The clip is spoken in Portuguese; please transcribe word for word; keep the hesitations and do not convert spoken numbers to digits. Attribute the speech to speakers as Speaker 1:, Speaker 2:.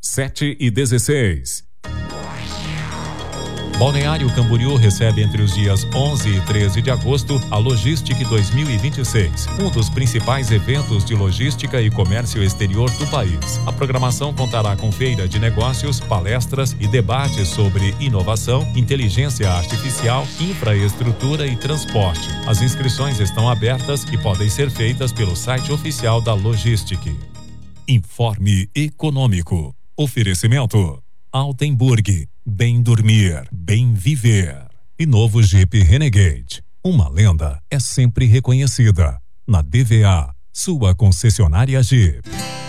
Speaker 1: sete e dezesseis.
Speaker 2: Balneário Camboriú recebe entre os dias onze e treze de agosto a Logistic dois mil e vinte e seis, um dos principais eventos de logística e comércio exterior do país. A programação contará com feira de negócios, palestras e debates sobre inovação, inteligência artificial, infraestrutura e transporte. As inscrições estão abertas e podem ser feitas pelo site oficial da Logistic. Informe Econômico. Oferecimento Altenburg. Bem dormir, bem viver. E novo Jeep Renegade. Uma lenda é sempre reconhecida. Na D V A, sua concessionária Jeep.